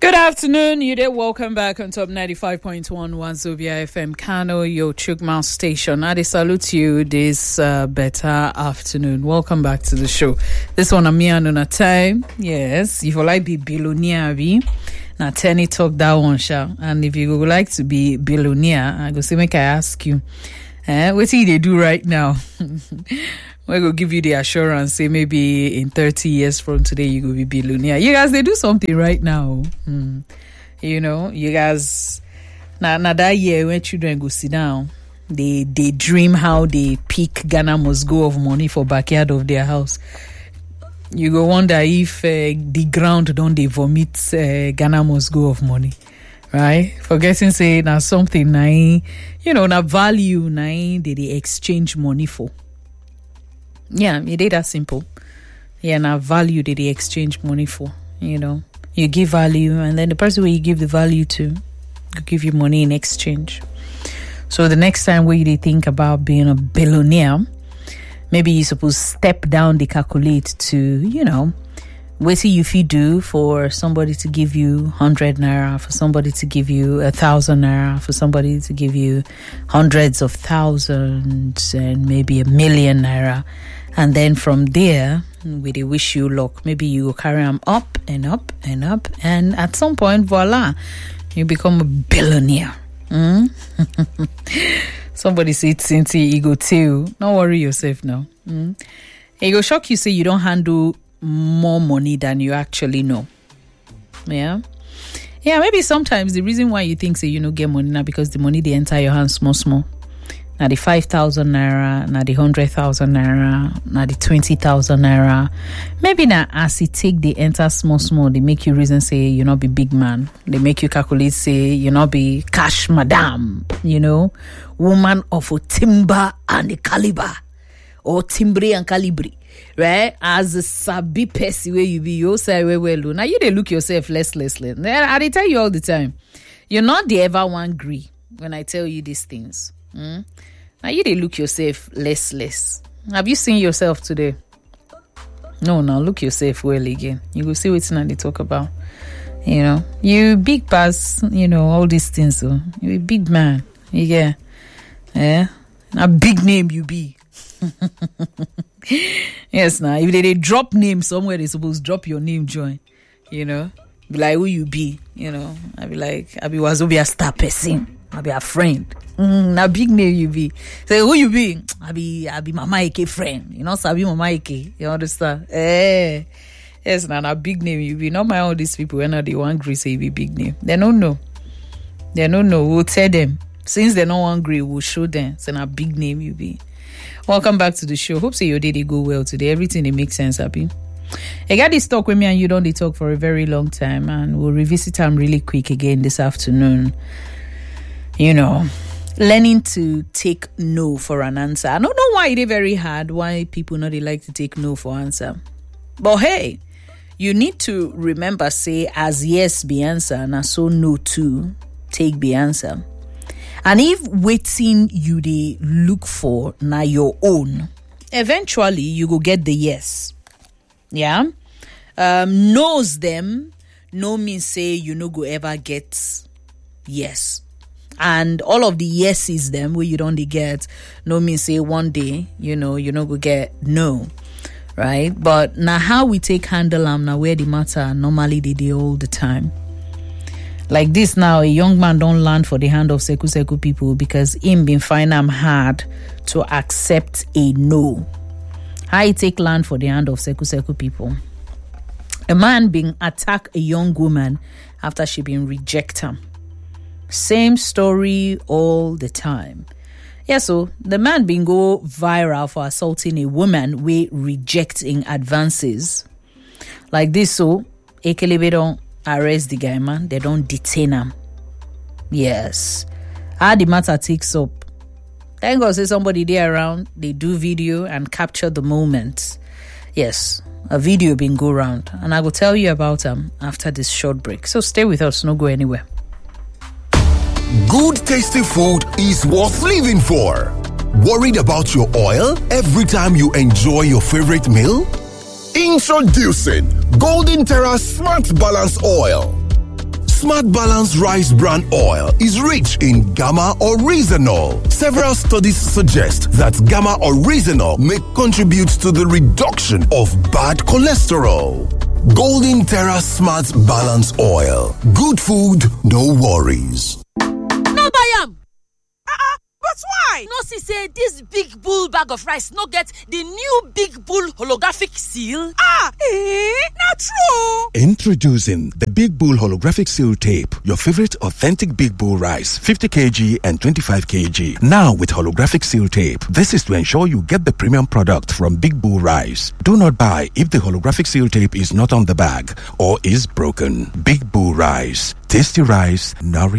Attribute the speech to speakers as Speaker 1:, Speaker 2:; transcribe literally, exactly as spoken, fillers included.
Speaker 1: Good afternoon, you there. Welcome back on Top ninety-five point one Wazobia F M Kano, your Chukma station. I salute you this uh, better afternoon. Welcome back to the show. This one, I'm me and on time. Yes, if you like be billionaire, be now Tenny talk that one, sha. And if you would like to be billionaire, I go say, make I ask you, eh, what do they do right now? We're going to give you the assurance, say maybe in thirty years from today, you will be billionaire. You guys, they do something right now. Mm. You know, you guys, now, now that year when children go sit down, they they dream how they pick Ghana must go of money for backyard of their house. You go wonder if uh, the ground don't they vomit uh, Ghana must go of money. Right? Forgetting say now something, na, you know, na value, na, they, they exchange money for. Yeah, it is that simple. Yeah, now value that they exchange money for. You know, you give value, and then the person where you give the value to will give you money in exchange. So the next time where you think about being a billionaire, maybe you suppose step down the calculate to, you know, what see if you do for somebody to give you hundred naira, for somebody to give you a thousand naira, for somebody to give you hundreds of thousands and maybe a million naira. And then from there, we they wish you luck. Maybe you will carry them up and up and up. And at some point, voila, you become a billionaire. Mm? Somebody said, Cynthia, you go too. Don't worry yourself now. Mm? It go shock you say you don't handle more money than you actually know. Yeah. Yeah, maybe sometimes the reason why you think say you know get money now because the money they enter your hands small small. Now the five thousand naira, now the hundred thousand naira, now the twenty thousand naira. Maybe now as it take the enter small small, they make you reason say you not be big man. They make you calculate say you not be cash madam, you know, woman of a timber and the caliber, or timbre and calibri. Right? As a sabi person where you be, you say well, well, now you they look yourself less, less, less. I they tell you all the time, you're not the ever one agree when I tell you these things. Mm? Now you they look yourself less, less. Have you seen yourself today? No, now look yourself well again. You go see what they talk about. You know, you big pass. You know all these things. So you a big man. Yeah, yeah. A big name you be. Yes, now if they, they drop name somewhere, they supposed to drop your name join. You know, be like who you be. You know, I be like I be Wazobia star person. I be a friend. Mm, na big name you be. Say who you be? I be I be Mama Eke friend. You know, Sabi Mama Eke. You understand? Eh. Yes, na na big name you be. Not my all these people when they want agree say you be big name. They don't know. They don't know. We'll tell them. Since they don't agree, we'll show them. Say na big name you be. Welcome back to the show. Hope say your day they go well today. Everything they make sense, happy. I got this talk with me and you don't they talk for a very long time, and we'll revisit them really quick again this afternoon. You know, learning to take no for an answer. I don't know why it is very hard, why people know they like to take no for answer. But hey, you need to remember, say, as yes be answer, and so no too, take be answer. And if waiting you they look for now your own, eventually you go get the yes. Yeah? Um, knows them, no means say you no go ever get yes. And all of the yeses them where you don't get, no means say one day, you know, you no go get no. Right? But now how we take handle them now where the matter normally they do all the time. Like this now, a young man don't land for the hand of Seku Seku people because him been find them hard to accept a no. How he take land for the hand of Seku Seku people? A man being attack a young woman after she been reject him. Same story all the time. Yeah, so the man been go viral for assaulting a woman we rejecting advances. Like this, so Ekelebe don't arrest the guy, man. They don't detain him. Yes. How the matter takes up. Thank God say somebody there around, they do video and capture the moment. Yes, a video been go around. And I will tell you about them after this short break. So stay with us, no go anywhere.
Speaker 2: Good tasty food is worth living for. Worried about your oil every time you enjoy your favorite meal? Introducing Golden Terra Smart Balance Oil. Smart Balance Rice Bran Oil is rich in gamma oryzanol. Several studies suggest that gamma oryzanol may contribute to the reduction of bad cholesterol. Golden Terra Smart Balance Oil. Good food, no worries.
Speaker 3: No buy am.
Speaker 4: Uh-uh. But why?
Speaker 3: No see say this big bull bag of rice no get the new big bull holographic seal.
Speaker 4: Ah, eh, not true.
Speaker 5: Introducing the Big Bull holographic seal tape, your favorite authentic Big Bull rice, fifty kilograms and twenty-five kilograms. Now with holographic seal tape. This is to ensure you get the premium product from Big Bull rice. Do not buy if the holographic seal tape is not on the bag or is broken. Big Bull rice, tasty rice, nourish